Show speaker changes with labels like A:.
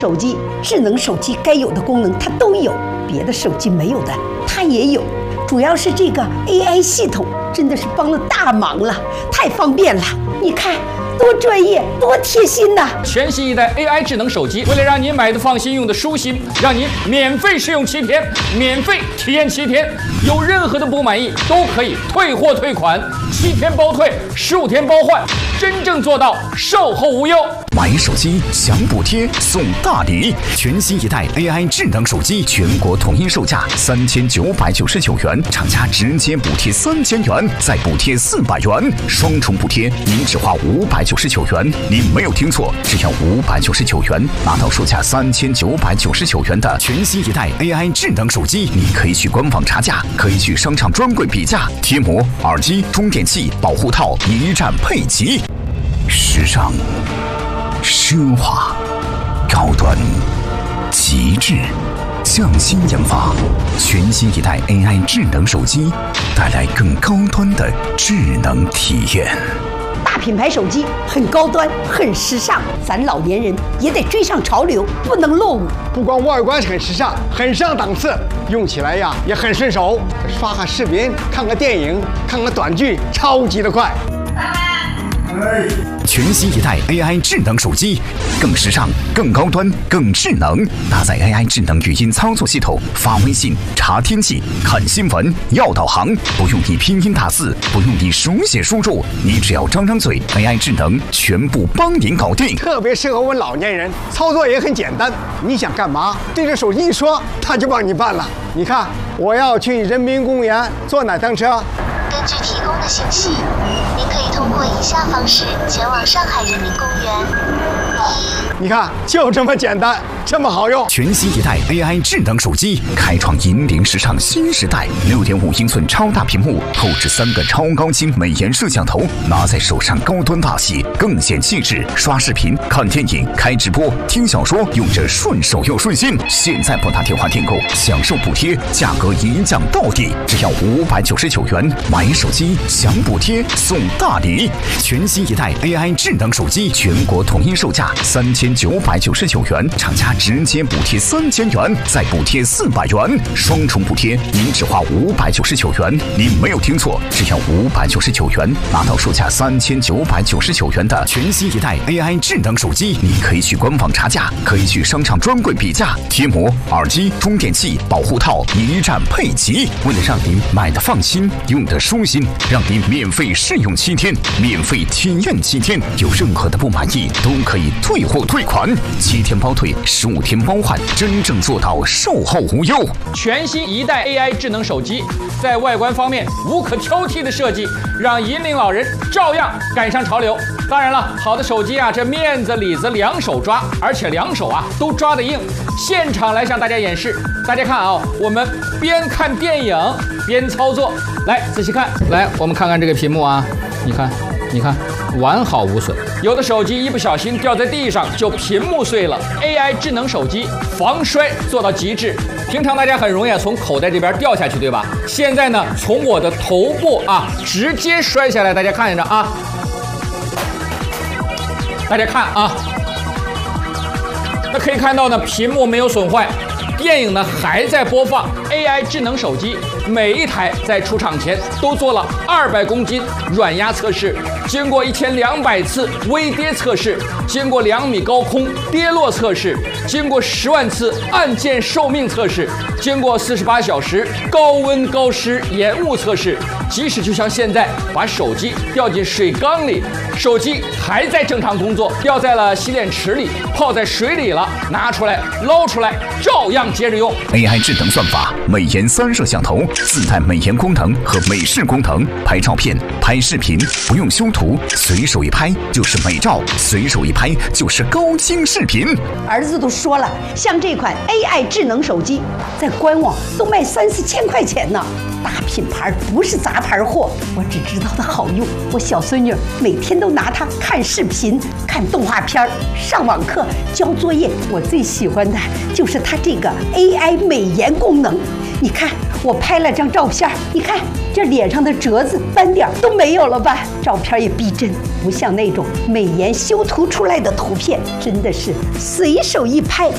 A: 手机，智能手机该有的功能它都有，别的手机没有的它也有。主要是这个 AI 系统真的是帮了大忙了，太方便了。你看多专业，多贴心呐！
B: 全新一代 AI 智能手机，为了让您买的放心，用的舒心，让您免费试用7天，免费体验7天，有任何的不满意都可以退货退款，7天包退，15天包换，真正做到售后无忧。
C: 买手机享补贴送大礼，全新一代 AI 智能手机全国统一售价3999元，厂家直接补贴3000元，再补贴400元，双重补贴，您只花599元。您没有听错，只要599元，拿到售价3999元的全新一代 AI 智能手机。你可以去官网查价，可以去商场专柜比价，贴膜、耳机、充电器、保护套一站配齐，时尚。奢华、高端、极致，匠心研发，全新一代 AI 智能手机，带来更高端的智能体验。
A: 大品牌手机很高端，很时尚，咱老年人也得追上潮流，不能落伍。
D: 不光外观很时尚，很上档次，用起来呀也很顺手，刷个视频、看个电影、看个短剧，超级的快。
C: 全新一代 AI 智能手机，更时尚、更高端、更智能，搭载 AI 智能语音操作系统，发微信、查天气、看新闻、要导航，不用你拼音打字，不用你手写输入，你只要张张嘴 ，AI 智能全部帮您搞定。
D: 特别适合我们老年人，操作也很简单。你想干嘛，对着手机一说，它就帮你办了。你看，我要去人民公园坐哪趟车？
E: 根据提供的信息，您可以通过以下方式前往上海人民公园。
D: 你看，就这么简单，这么好用。
C: 全新一代 AI 智能手机，开创引领时尚新时代。6.5英寸超大屏幕，后置3个超高清美颜摄像头，拿在手上高端大气，更显气质。刷视频、看电影、开直播、听小说，用着顺手又顺心。现在拨打电话订购，享受补贴，价格一降到底，只要599元。买手机享补贴送大礼，全新一代 AI 智能手机全国统一售价3999元，厂家直接补贴3000元，再补贴400元，双重补贴，您只花599元。您没有听错，只要599元，拿到售价3999元的全新一代 AI 智能手机。你可以去官网查价，可以去商场专柜比价，贴膜、耳机、充电器、保护套一站配齐。为了让您买的放心，用的舒心，让您免费试用7天，免费体验7天，有任何的不满意都可以退货退款，7天包退，15天包换，真正做到售后无忧。
B: 全新一代 AI 智能手机，在外观方面无可挑剔的设计，让引领老人照样赶上潮流。当然了，好的手机啊，这面子里子两手抓，而且两手啊都抓得硬。现场来向大家演示，大家看啊，我们边看电影边操作，来仔细看，来我们看看这个屏幕啊，你看，完好无损。有的手机一不小心掉在地上就屏幕碎了。AI 智能手机防摔做到极致。平常大家很容易从口袋这边掉下去，对吧？现在呢，从我的头部啊直接摔下来，大家看着啊，大家看啊，那可以看到呢，屏幕没有损坏。电影呢还在播放。AI 智能手机每一台在出厂前都做了200公斤软压测试，经过1200次微跌测试，经过2米高空跌落测试，经过10万次按键寿命测试，经过48小时高温高湿延误测试。即使就像现在把手机掉进水缸里，手机还在正常工作，掉在了洗脸池里，泡在水里了，拿出来捞出来，照样接着用。
C: AI 智能算法，美颜3摄像头，自带美颜功能和美视功能，拍照片、拍视频不用修图，随手一拍就是美照，随手一拍就是高清视频。
A: 儿子都说了，像这款 AI 智能手机，在官网都卖3-4千块钱呢。大品牌不是杂牌货，我只知道它好用。我小孙女每天都拿它看视频、看动画片、上网课、交作业。我最喜欢的就是它这个 AI 美颜功能。你看，我拍了张照片，你看这脸上的褶子、斑点都没有了吧？照片也逼真，不像那种美颜修图出来的图片，真的是随手一拍